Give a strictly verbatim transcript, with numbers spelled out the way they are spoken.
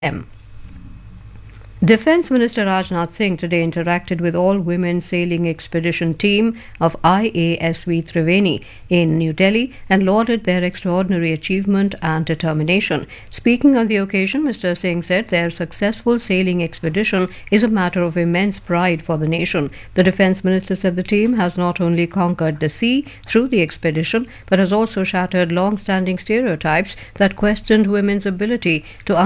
M. Defence Minister Rajnath Singh today interacted with all-women sailing expedition team of I A S V Triveni in New Delhi and lauded their extraordinary achievement and determination. Speaking on the occasion, Mister Singh said their successful sailing expedition is a matter of immense pride for the nation. The Defence Minister said the team has not only conquered the sea through the expedition, but has also shattered long-standing stereotypes that questioned women's ability to